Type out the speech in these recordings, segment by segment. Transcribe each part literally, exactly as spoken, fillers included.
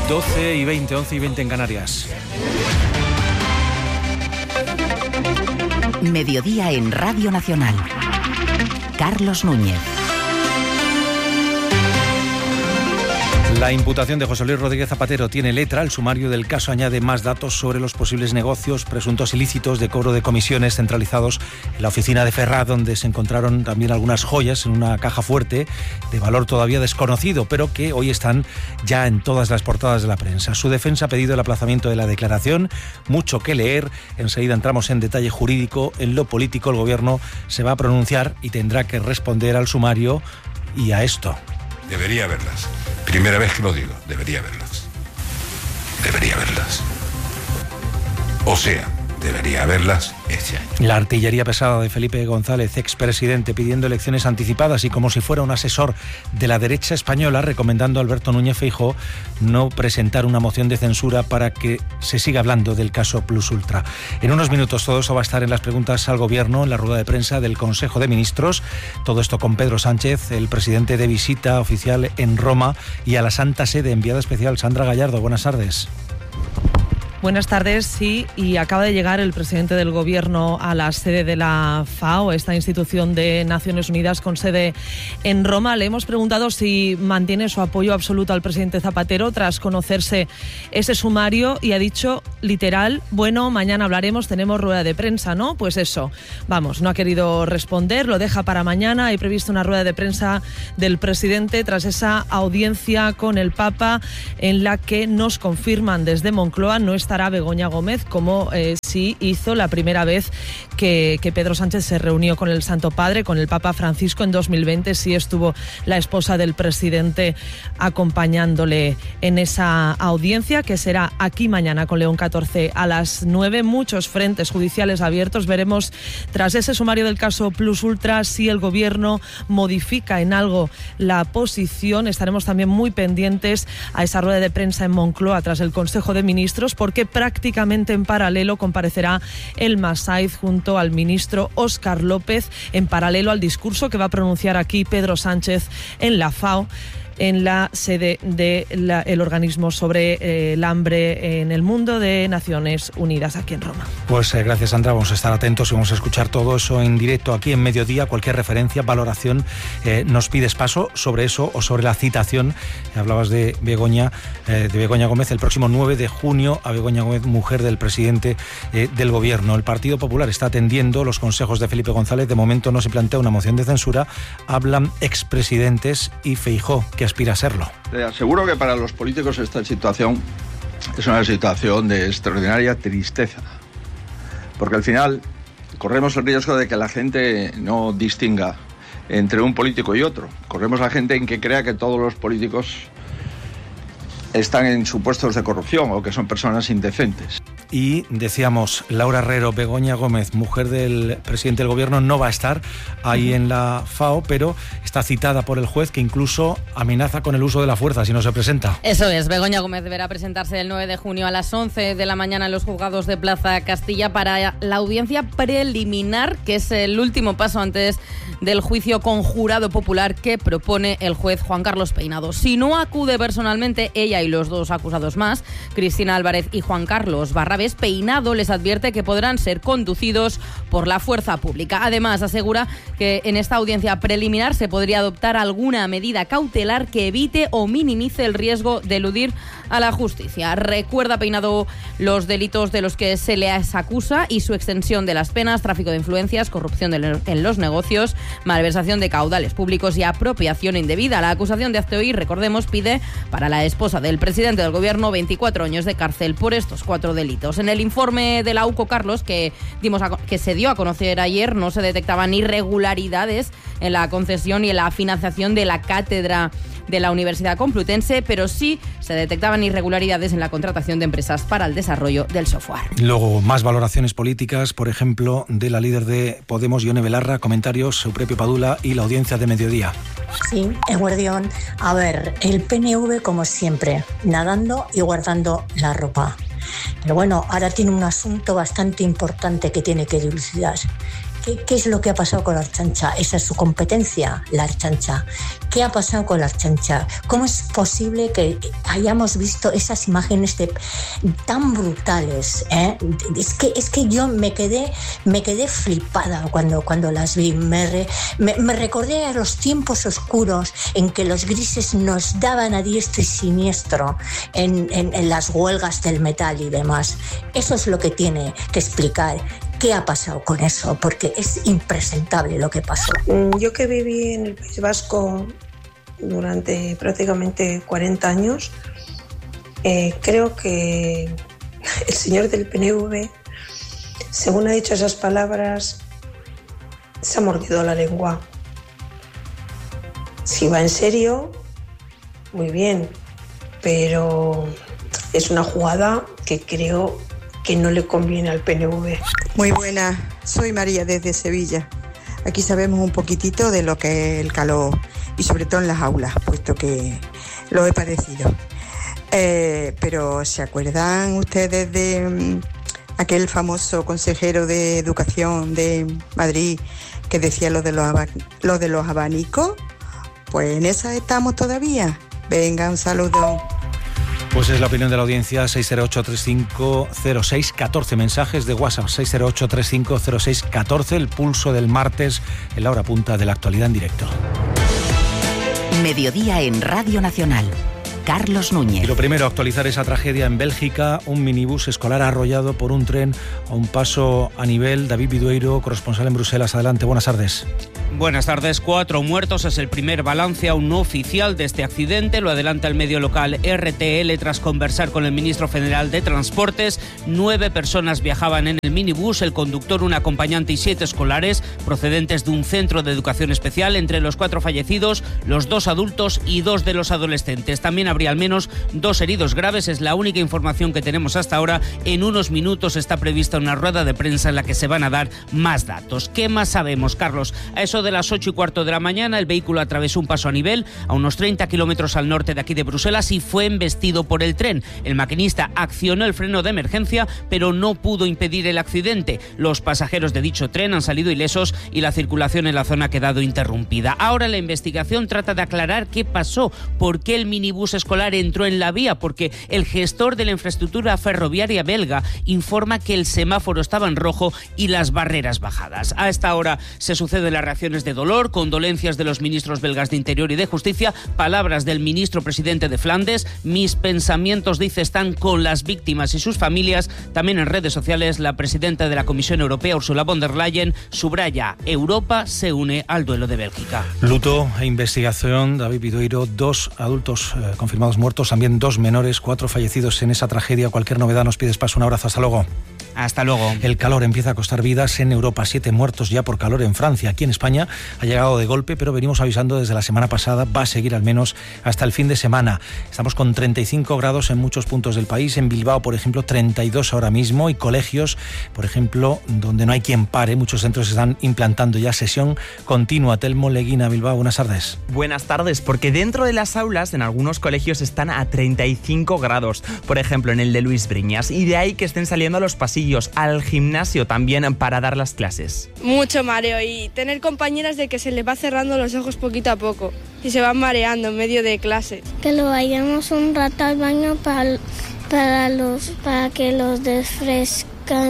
doce y veinte, once y veinte en Canarias. Mediodía en Radio Nacional. Carlos Núñez. La imputación de José Luis Rodríguez Zapatero tiene letra. El sumario del caso añade más datos sobre los posibles negocios, presuntos ilícitos de cobro de comisiones centralizados en la oficina de Ferraz, donde se encontraron también algunas joyas en una caja fuerte de valor todavía desconocido, pero que hoy están ya en todas las portadas de la prensa. Su defensa ha pedido el aplazamiento de la declaración. Mucho que leer. Enseguida entramos en detalle jurídico. En lo político, el Gobierno se va a pronunciar y tendrá que responder al sumario y a esto. Debería verlas. Primera vez que lo digo, debería verlas. Debería verlas. O sea, debería verlas este año. La artillería pesada de Felipe González, expresidente, pidiendo elecciones anticipadas y como si fuera un asesor de la derecha española, recomendando a Alberto Núñez Feijóo no presentar una moción de censura para que se siga hablando del caso Plus Ultra. En unos minutos todo eso va a estar en las preguntas al Gobierno, en la rueda de prensa del Consejo de Ministros. Todo esto con Pedro Sánchez, el presidente de visita oficial en Roma, y a la Santa Sede, enviada especial Sandra Gallardo. Buenas tardes. Buenas tardes, sí, y acaba de llegar el presidente del Gobierno a la sede de la FAO, esta institución de Naciones Unidas con sede en Roma. Le hemos preguntado si mantiene su apoyo absoluto al presidente Zapatero tras conocerse ese sumario y ha dicho literal, bueno, mañana hablaremos, tenemos rueda de prensa, ¿no? Pues eso, vamos, no ha querido responder, lo deja para mañana. Hay previsto una rueda de prensa del presidente tras esa audiencia con el Papa en la que nos confirman desde Moncloa no está Begoña Gómez, como eh, sí hizo la primera vez que, que Pedro Sánchez se reunió con el Santo Padre, con el Papa Francisco en dos mil veinte. Sí estuvo la esposa del presidente acompañándole en esa audiencia, que será aquí mañana con León catorce a las nueve. Muchos frentes judiciales abiertos. Veremos tras ese sumario del caso Plus Ultra si el Gobierno modifica en algo la posición. Estaremos también muy pendientes a esa rueda de prensa en Moncloa tras el Consejo de Ministros, porque que prácticamente en paralelo comparecerá el Masaiz junto al ministro Óscar López, en paralelo al discurso que va a pronunciar aquí Pedro Sánchez en la FAO, en la sede del organismo sobre eh, el hambre en el mundo de Naciones Unidas, aquí en Roma. Pues eh, gracias, Sandra. Vamos a estar atentos y vamos a escuchar todo eso en directo aquí en Mediodía. Cualquier referencia, valoración, eh, nos pides paso sobre eso o sobre la citación. Hablabas de Begoña, eh, de Begoña Gómez, el próximo nueve de junio, a Begoña Gómez, mujer del presidente eh, del Gobierno. El Partido Popular está atendiendo los consejos de Felipe González. De momento no se plantea una moción de censura. Hablan expresidentes y Feijóo, que aspira a serlo. Te aseguro que para los políticos esta situación es una situación de extraordinaria tristeza, porque al final corremos el riesgo de que la gente no distinga entre un político y otro. Corremos la gente en que crea que todos los políticos están en supuestos de corrupción o que son personas indecentes. Y decíamos, Laura Herrero, Begoña Gómez, mujer del presidente del Gobierno, no va a estar ahí en la FAO, pero está citada por el juez, que incluso amenaza con el uso de la fuerza si no se presenta. Eso es, Begoña Gómez deberá presentarse el nueve de junio a las once de la mañana en los juzgados de Plaza Castilla para la audiencia preliminar, que es el último paso antes del juicio con jurado popular que propone el juez Juan Carlos Peinado. Si no acude personalmente ella y los dos acusados más, Cristina Álvarez y Juan Carlos Barrabés, Peinado les advierte que podrán ser conducidos por la fuerza pública. Además, asegura que en esta audiencia preliminar se podría adoptar alguna medida cautelar que evite o minimice el riesgo de eludir a la justicia. Recuerda Peinado los delitos de los que se les acusa y su extensión de las penas: tráfico de influencias, corrupción de, en los negocios, malversación de caudales públicos y apropiación indebida. La acusación de hazte oír, recordemos, pide para la esposa del presidente del Gobierno veinticuatro años de cárcel por estos cuatro delitos. En el informe de la UCO, Carlos, que, dimos a, que se dio a conocer ayer, no se detectaban irregularidades en la concesión y en la financiación de la cátedra de la Universidad Complutense, pero sí se detectaban irregularidades en la contratación de empresas para el desarrollo del software. Luego, más valoraciones políticas, por ejemplo, de la líder de Podemos, Ione Belarra, comentarios, Eupropio Padula y la audiencia de mediodía. Sí, Eguardión. A ver, el P N V, como siempre, nadando y guardando la ropa. Pero bueno, ahora tiene un asunto bastante importante que tiene que dilucidar. ¿Qué, ¿Qué es lo que ha pasado con la Ertzaintza? Esa es su competencia, la Ertzaintza. ¿Qué ha pasado con la Ertzaintza? ¿Cómo es posible que hayamos visto esas imágenes de, tan brutales? ¿eh? Es que, es que yo me quedé, me quedé flipada cuando, cuando las vi. Me, re, me, me recordé a los tiempos oscuros en que los grises nos daban a diestro y siniestro en, en, en las huelgas del metal y demás. Eso es lo que tiene que explicar. ¿Qué ha pasado con eso? Porque es impresentable lo que pasó. Yo que viví en el País Vasco durante prácticamente cuarenta años, eh, creo que el señor del P N V, según ha dicho esas palabras, se ha mordido la lengua. Si va en serio, muy bien, pero es una jugada que creo que no le conviene al P N V. Muy buena, soy María desde Sevilla. Aquí sabemos un poquitito de lo que es el calor y sobre todo en las aulas, puesto que lo he padecido. Eh, pero ¿se acuerdan ustedes de um, aquel famoso consejero de Educación de Madrid que decía lo de los, aba- lo de los abanicos? Pues en esa estamos todavía. Venga, un saludo. Pues es la opinión de la audiencia. Seis cero ocho, tres cinco cero seis, uno cuatro mensajes de WhatsApp. Seis cero ocho, tres cinco cero seis, uno cuatro, el pulso del martes en la hora punta de la actualidad en directo. Mediodía en Radio Nacional. Carlos Núñez. Y lo primero, actualizar esa tragedia en Bélgica. Un minibús escolar arrollado por un tren a un paso a nivel. David Vidueiro, corresponsal en Bruselas. Adelante, buenas tardes. Buenas tardes. Cuatro muertos es el primer balance aún no oficial de este accidente. Lo adelanta el medio local R T L tras conversar con el ministro federal de Transportes. Nueve personas viajaban en el minibús, el conductor, un acompañante y siete escolares procedentes de un centro de educación especial. Entre los cuatro fallecidos, los dos adultos y dos de los adolescentes. También habría al menos dos heridos graves. Es la única información que tenemos hasta ahora. En unos minutos está prevista una rueda de prensa en la que se van a dar más datos. ¿Qué más sabemos, Carlos? A eso de las ocho y cuarto de la mañana, el vehículo atravesó un paso a nivel a unos treinta kilómetros al norte de aquí de Bruselas y fue embestido por el tren. El maquinista accionó el freno de emergencia, pero no pudo impedir el accidente. Los pasajeros de dicho tren han salido ilesos y la circulación en la zona ha quedado interrumpida. Ahora la investigación trata de aclarar qué pasó, por qué el minibús escolar entró en la vía, porque el gestor de la infraestructura ferroviaria belga informa que el semáforo estaba en rojo y las barreras bajadas. A esta hora se suceden las reacciones de dolor, condolencias de los ministros belgas de Interior y de Justicia, palabras del ministro presidente de Flandes. Mis pensamientos, dice, están con las víctimas y sus familias. También en redes sociales, la presidenta de la Comisión Europea, Ursula von der Leyen, subraya: Europa se une al duelo de Bélgica. Luto e investigación, David Vidueiro, dos adultos eh, confirmados muertos, también dos menores, cuatro fallecidos en esa tragedia. Cualquier novedad nos pides paso. Un abrazo, hasta luego. Hasta luego. El calor empieza a costar vidas en Europa. Siete muertos ya por calor en Francia. Aquí en España ha llegado de golpe, pero venimos avisando desde la semana pasada. Va a seguir al menos hasta el fin de semana. Estamos con treinta y cinco grados en muchos puntos del país. En Bilbao, por ejemplo, treinta y dos ahora mismo. Y colegios, por ejemplo, donde no hay quien pare. Muchos centros están implantando ya sesión continua. Telmo Leguina, Bilbao, buenas tardes. Buenas tardes, porque dentro de las aulas en algunos colegios están a treinta y cinco grados. Por ejemplo, en el de Luis Briñas. Y de ahí que estén saliendo a los pasillos, al gimnasio también para dar las clases. Mucho mareo y tener compañeras de que se les va cerrando los ojos poquito a poco y se van mareando en medio de clases. Que lo vayamos un rato al baño para, para, los, para que los desfresquemos.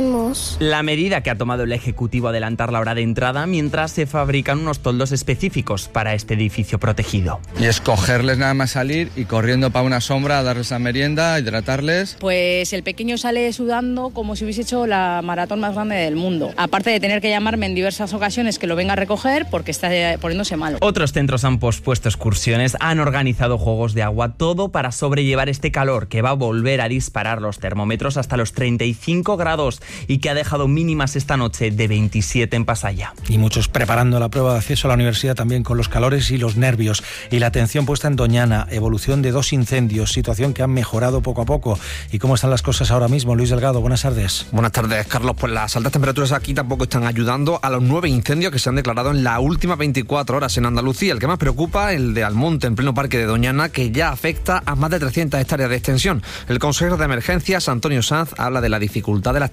La medida que ha tomado el Ejecutivo, adelantar la hora de entrada mientras se fabrican unos toldos específicos para este edificio protegido. Y es cogerles nada más salir y corriendo para una sombra a darles la merienda, hidratarles. Pues el pequeño sale sudando como si hubiese hecho la maratón más grande del mundo. Aparte de tener que llamarme en diversas ocasiones que lo venga a recoger porque está poniéndose malo. Otros centros han pospuesto excursiones, han organizado juegos de agua, todo para sobrellevar este calor que va a volver a disparar los termómetros hasta los treinta y cinco grados y que ha dejado mínimas esta noche de veintisiete en Pasaya. Y muchos preparando la prueba de acceso a la universidad también con los calores y los nervios. Y la atención puesta en Doñana, evolución de dos incendios, situación que han mejorado poco a poco. ¿Y cómo están las cosas ahora mismo? Luis Delgado, buenas tardes. Buenas tardes, Carlos. Pues las altas temperaturas aquí tampoco están ayudando a los nueve incendios que se han declarado en las últimas veinticuatro horas en Andalucía. El que más preocupa, el de Almonte, en pleno parque de Doñana, que ya afecta a más de trescientas hectáreas de extensión. El consejero de emergencias, Antonio Sanz, habla de la dificultad de las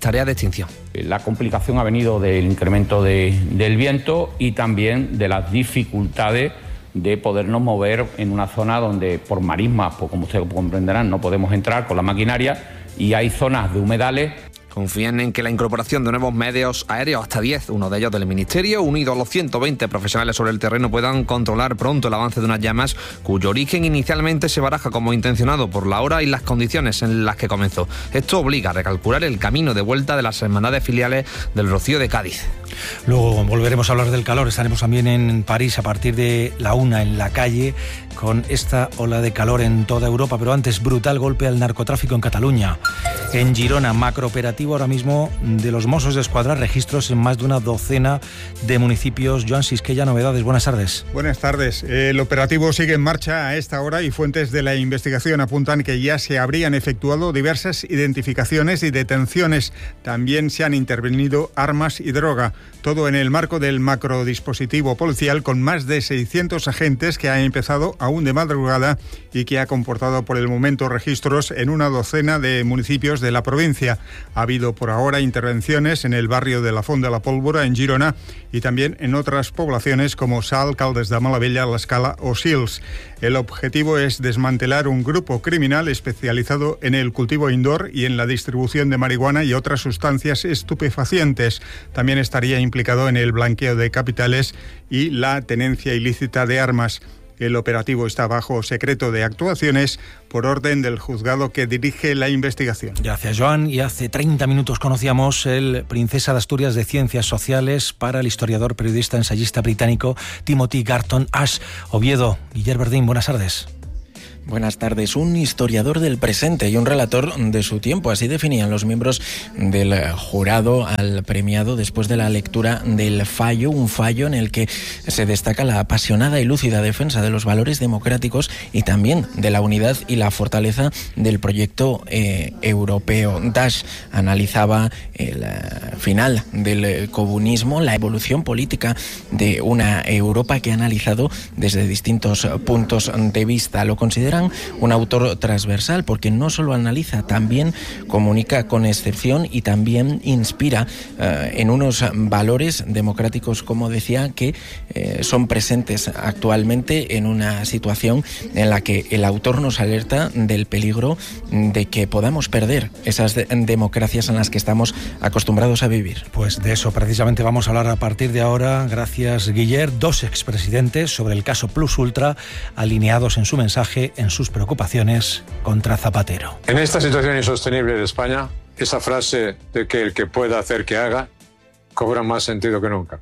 tareas de extinción. La complicación ha venido del incremento de, del viento y también de las dificultades de podernos mover en una zona donde por marismas, pues como ustedes comprenderán, no podemos entrar con la maquinaria y hay zonas de humedales. Confían en que la incorporación de nuevos medios aéreos, hasta diez, uno de ellos del Ministerio, unido a los ciento veinte profesionales sobre el terreno, puedan controlar pronto el avance de unas llamas cuyo origen inicialmente se baraja como intencionado por la hora y las condiciones en las que comenzó. Esto obliga a recalcular el camino de vuelta de las hermandades filiales del Rocío de Cádiz. Luego volveremos a hablar del calor. Estaremos también en París a partir de la una en la calle con esta ola de calor en toda Europa. Pero antes, brutal golpe al narcotráfico en Cataluña. En Girona, macrooperativo ahora mismo de los Mossos de Escuadra, registros en más de una docena de municipios. Joan Sisquella, novedades. Buenas tardes. Buenas tardes. El operativo sigue en marcha a esta hora y fuentes de la investigación apuntan que ya se habrían efectuado diversas identificaciones y detenciones. También se han intervenido armas y droga. Todo en el marco del macrodispositivo policial con más de seiscientos agentes que ha empezado aún de madrugada y que ha comportado por el momento registros en una docena de municipios de la provincia. Ha habido por ahora intervenciones en el barrio de la Font de la Pólvora, en Girona, y también en otras poblaciones como Salt, Caldes de Malavella, La Scala o Sils. El objetivo es desmantelar un grupo criminal especializado en el cultivo indoor y en la distribución de marihuana y otras sustancias estupefacientes. También estaría implicado en el blanqueo de capitales y la tenencia ilícita de armas. El operativo está bajo secreto de actuaciones por orden del juzgado que dirige la investigación. Gracias, Joan. Y hace treinta minutos conocíamos el Princesa de Asturias de Ciencias Sociales para el historiador, periodista, ensayista británico Timothy Garton Ash. Oviedo, Guillermo Verdín, buenas tardes. Buenas tardes. Un historiador del presente y un relator de su tiempo. Así definían los miembros del jurado al premiado después de la lectura del fallo, un fallo en el que se destaca la apasionada y lúcida defensa de los valores democráticos y también de la unidad y la fortaleza del proyecto eh, europeo. Dash analizaba el final del comunismo, la evolución política de una Europa que ha analizado desde distintos puntos de vista. Lo considera un autor transversal porque no solo analiza, también comunica con excepción y también inspira eh, en unos valores democráticos, como decía, que eh, son presentes actualmente en una situación en la que el autor nos alerta del peligro de que podamos perder esas de- democracias en las que estamos acostumbrados a vivir. Pues de eso precisamente vamos a hablar a partir de ahora. Gracias, Guiller. Dos expresidentes sobre el caso Plus Ultra, alineados en su mensaje, en sus preocupaciones contra Zapatero. En esta situación insostenible de España, esa frase de que el que pueda hacer que haga cobra más sentido que nunca.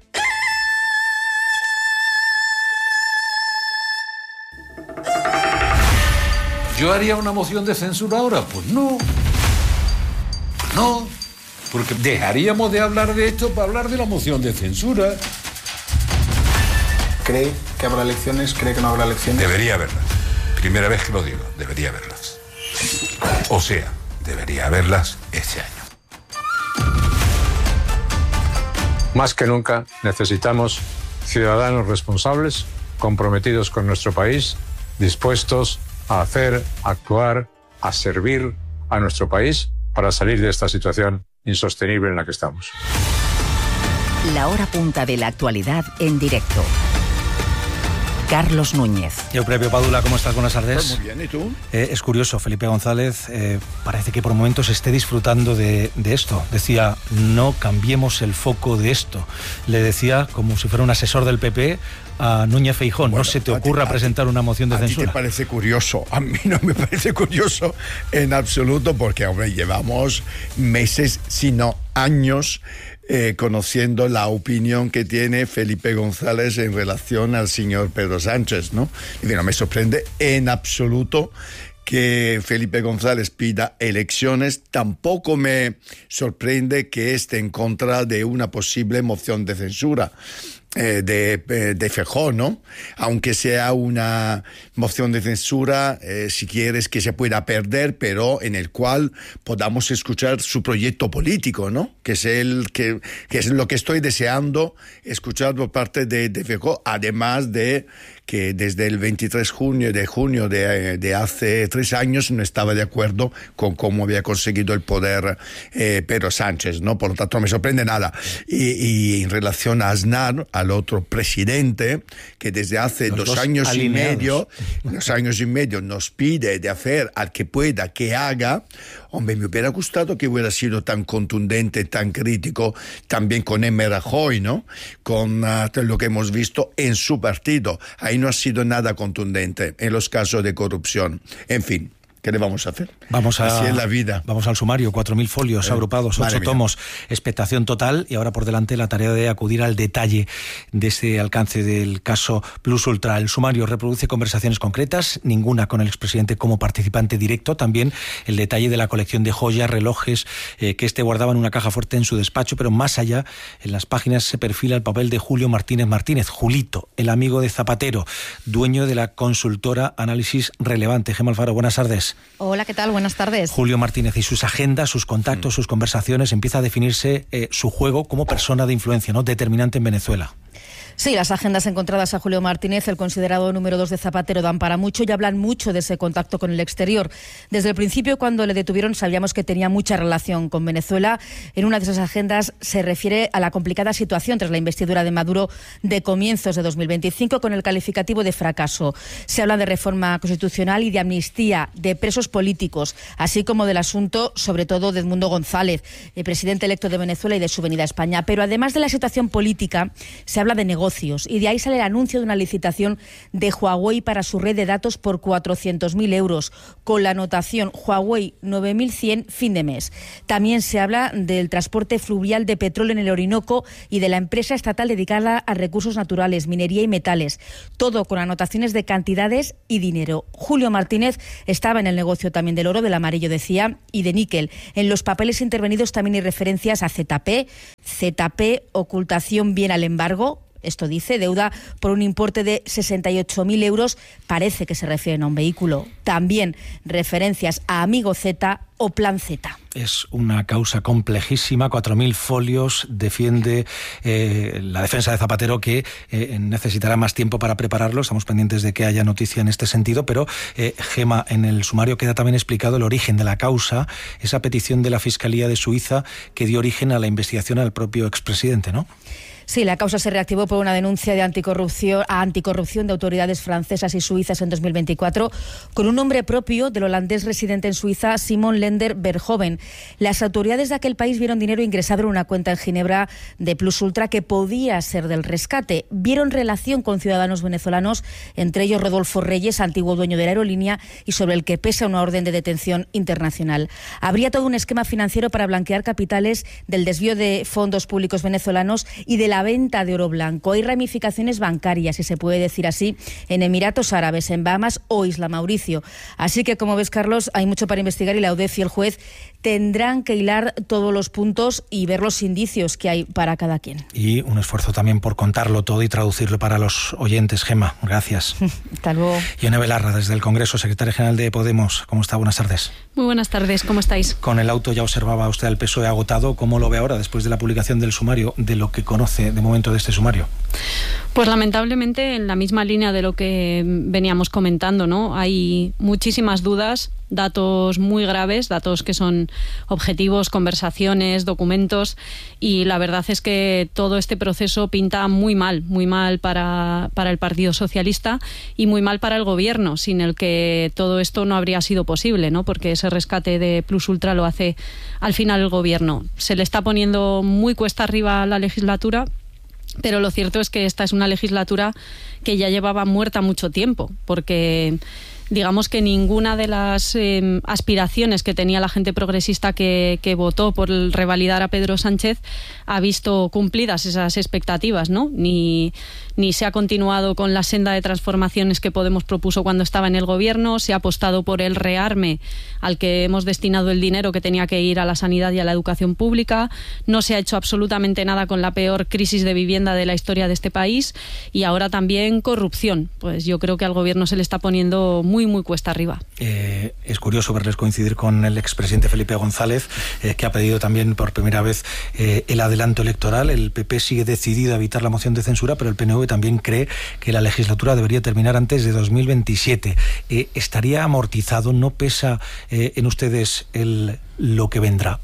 ¿Yo haría una moción de censura ahora? Pues no. Pues no. Porque dejaríamos de hablar de esto para hablar de la moción de censura. ¿Cree que habrá elecciones? ¿Cree que no habrá elecciones? Debería haberlas. Primera vez que lo digo, debería haberlas. O sea, debería haberlas este año. Más que nunca necesitamos ciudadanos responsables, comprometidos con nuestro país, dispuestos a hacer, a actuar, a servir a nuestro país para salir de esta situación insostenible en la que estamos. La hora punta de la actualidad en directo. Carlos Núñez. Eusebio Padula, ¿cómo estás? Buenas tardes. Pues muy bien, ¿y tú? Eh, es curioso, Felipe González eh, parece que por momentos esté disfrutando de, de esto. Decía, no cambiemos el foco de esto. Le decía, como si fuera un asesor del P P, a Núñez Feijóo, bueno, no se te ocurra ti, presentar una moción de a censura. ¿A ti te parece curioso? A mí no me parece curioso en absoluto, porque, hombre, llevamos meses, si no años, Eh, conociendo la opinión que tiene Felipe González en relación al señor Pedro Sánchez, ¿no? Y no me sorprende en absoluto que Felipe González pida elecciones. Tampoco me sorprende que esté en contra de una posible moción de censura eh, de, de Feijóo, ¿no? Aunque sea una moción de censura, eh, si quieres, que se pueda perder, pero en el cual podamos escuchar su proyecto político, ¿no? Que es el que, que es lo que estoy deseando escuchar por parte de, de Feijóo, además de que desde el veintitrés junio, de junio de, de hace tres años no estaba de acuerdo con cómo había conseguido el poder eh, Pedro Sánchez, ¿no? Por lo tanto, no me sorprende nada. Y, y en relación a Aznar, al otro presidente, que desde hace Los dos, dos años alineados. y medio, dos años y medio nos pide de hacer al que pueda, que haga. Hombre, me hubiera gustado que hubiera sido tan contundente, tan crítico, también con M. Rajoy, ¿no? Con uh, lo que hemos visto en su partido. Ahí no ha sido nada contundente en los casos de corrupción. En fin. ¿Qué le vamos a hacer? Vamos a, Así es la vida. Vamos al sumario, cuatro mil folios eh, agrupados, ocho tomos, expectación total y ahora por delante la tarea de acudir al detalle de ese alcance del caso Plus Ultra. El sumario reproduce conversaciones concretas, ninguna con el expresidente como participante directo, también el detalle de la colección de joyas, relojes eh, que este guardaba en una caja fuerte en su despacho, pero más allá, en las páginas se perfila el papel de Julio Martínez Martínez, Julito, el amigo de Zapatero, dueño de la consultora Análisis Relevante. Gemma Alfaro, buenas tardes. Hola, ¿qué tal? Buenas tardes. Julio Martínez y sus agendas, sus contactos, sus conversaciones, empieza a definirse eh, su juego como persona de influencia, ¿no? Determinante en Venezuela. Sí, las agendas encontradas a Julio Martínez, el considerado número dos de Zapatero, dan para mucho y hablan mucho de ese contacto con el exterior. Desde el principio, cuando le detuvieron, sabíamos que tenía mucha relación con Venezuela. En una de esas agendas se refiere a la complicada situación tras la investidura de Maduro de comienzos de dos mil veinticinco, con el calificativo de fracaso. Se habla de reforma constitucional y de amnistía, de presos políticos, así como del asunto, sobre todo, de Edmundo González, el presidente electo de Venezuela, y de su venida a España. Pero además de la situación política, se habla de negocios. Y de ahí sale el anuncio de una licitación de Huawei para su red de datos por cuatrocientos mil euros, con la anotación Huawei nueve mil cien fin de mes. También se habla del transporte fluvial de petróleo en el Orinoco y de la empresa estatal dedicada a recursos naturales, minería y metales. Todo con anotaciones de cantidades y dinero. Julio Martínez estaba en el negocio también del oro, del amarillo, decía, y de níquel. En los papeles intervenidos también hay referencias a Z P, Z P, ocultación bien al embargo. Esto dice, deuda por un importe de sesenta y ocho mil euros, parece que se refieren a un vehículo. También referencias a Amigo Z o Plan Z. Es una causa complejísima, cuatro mil folios, defiende eh, la defensa de Zapatero, que eh, necesitará más tiempo para prepararlo. Estamos pendientes de que haya noticia en este sentido, pero eh, Gema, en el sumario queda también explicado el origen de la causa, esa petición de la Fiscalía de Suiza que dio origen a la investigación al propio expresidente, ¿no? Sí, la causa se reactivó por una denuncia de anticorrupción, a anticorrupción de autoridades francesas y suizas en dos mil veinticuatro, con un nombre propio del holandés residente en Suiza, Simon Lender Verhoeven. Las autoridades de aquel país vieron dinero ingresado en una cuenta en Ginebra de Plus Ultra que podía ser del rescate. Vieron relación con ciudadanos venezolanos, entre ellos Rodolfo Reyes, antiguo dueño de la aerolínea, y sobre el que pesa una orden de detención internacional. Habría todo un esquema financiero para blanquear capitales del desvío de fondos públicos venezolanos y de la venta de oro blanco. Hay ramificaciones bancarias, si se puede decir así, en Emiratos Árabes, en Bahamas o Isla Mauricio. Así que, como ves, Carlos, hay mucho para investigar y la UDEF y el juez tendrán que hilar todos los puntos y ver los indicios que hay para cada quien. Y un esfuerzo también por contarlo todo y traducirlo para los oyentes. Gema, gracias. Hasta luego. Ione Belarra, desde el Congreso, secretaria general de Podemos. ¿Cómo está? Buenas tardes. Muy buenas tardes, ¿cómo estáis? Con el auto ya observaba usted al P S O E agotado. ¿Cómo lo ve ahora, después de la publicación del sumario, de lo que conoce de momento de este sumario? Pues lamentablemente en la misma línea de lo que veníamos comentando, ¿no? Hay muchísimas dudas, datos muy graves, datos que son objetivos, conversaciones, documentos, y la verdad es que todo este proceso pinta muy mal, muy mal para, para el Partido Socialista y muy mal para el Gobierno, sin el que todo esto no habría sido posible, ¿no? Porque ese rescate de Plus Ultra lo hace al final el Gobierno. Se le está poniendo muy cuesta arriba la legislatura, pero lo cierto es que esta es una legislatura que ya llevaba muerta mucho tiempo, porque digamos que ninguna de las eh, aspiraciones que tenía la gente progresista que, que votó por el revalidar a Pedro Sánchez ha visto cumplidas esas expectativas, ¿no? Ni, ni se ha continuado con la senda de transformaciones que Podemos propuso cuando estaba en el Gobierno, se ha apostado por el rearme al que hemos destinado el dinero que tenía que ir a la sanidad y a la educación pública, no se ha hecho absolutamente nada con la peor crisis de vivienda de la historia de este país, y ahora también corrupción. Pues yo creo que al Gobierno se le está poniendo muy muy, muy cuesta arriba. Eh, es curioso verles coincidir con el expresidente Felipe González, eh, que ha pedido también por primera vez eh, el adelanto electoral. El P P sigue decidido a evitar la moción de censura, pero el P N V también cree que la legislatura debería terminar antes de dos mil veintisiete. Eh, ¿Estaría amortizado? ¿No pesa eh, en ustedes el, lo que vendrá?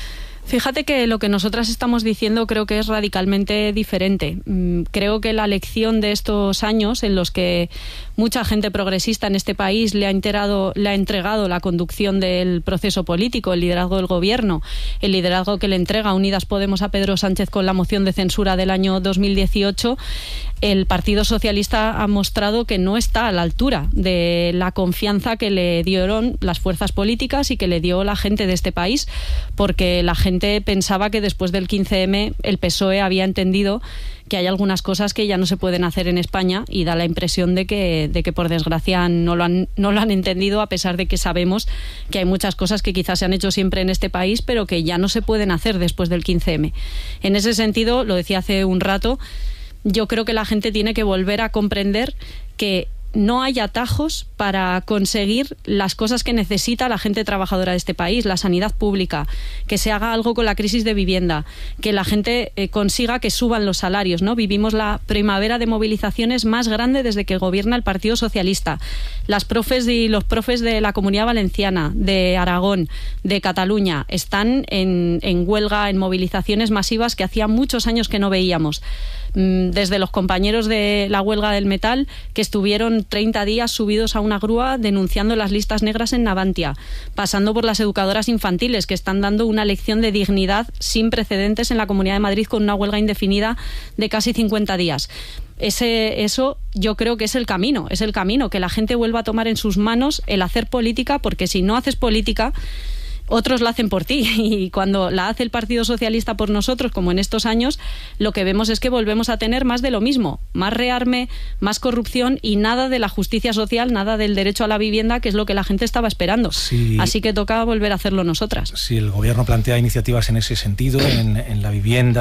Fíjate que lo que nosotras estamos diciendo creo que es radicalmente diferente. Creo que la lección de estos años en los que mucha gente progresista en este país le ha, enterado, le ha entregado la conducción del proceso político, el liderazgo del gobierno, el liderazgo que le entrega Unidas Podemos a Pedro Sánchez con la moción de censura del año dos mil dieciocho, el Partido Socialista ha mostrado que no está a la altura de la confianza que le dieron las fuerzas políticas y que le dio la gente de este país, porque la gente pensaba que después del quince eme el P S O E había entendido que hay algunas cosas que ya no se pueden hacer en España, y da la impresión de que, de que por desgracia no lo han, no lo han entendido, a pesar de que sabemos que hay muchas cosas que quizás se han hecho siempre en este país, pero que ya no se pueden hacer después del quince eme. En ese sentido, lo decía hace un rato, yo creo que la gente tiene que volver a comprender que no hay atajos para conseguir las cosas que necesita la gente trabajadora de este país, la sanidad pública, que se haga algo con la crisis de vivienda, que la gente eh, consiga que suban los salarios, ¿no? Vivimos la primavera de movilizaciones más grande desde que gobierna el Partido Socialista. Las profes y los profes de la Comunidad Valenciana, de Aragón, de Cataluña, están en, en huelga, en movilizaciones masivas que hacía muchos años que no veíamos. Desde los compañeros de la huelga del metal, que estuvieron treinta días subidos a una grúa denunciando las listas negras en Navantia, pasando por las educadoras infantiles, que están dando una lección de dignidad sin precedentes en la Comunidad de Madrid con una huelga indefinida de casi cincuenta días. Ese, eso yo creo que es el camino, es el camino, que la gente vuelva a tomar en sus manos el hacer política, porque si no haces política, otros la hacen por ti, y cuando la hace el Partido Socialista por nosotros, como en estos años, lo que vemos es que volvemos a tener más de lo mismo, más rearme, más corrupción y nada de la justicia social, nada del derecho a la vivienda, que es lo que la gente estaba esperando. Sí. Así que toca volver a hacerlo nosotras. Si el Gobierno plantea iniciativas en ese sentido, en, en la vivienda,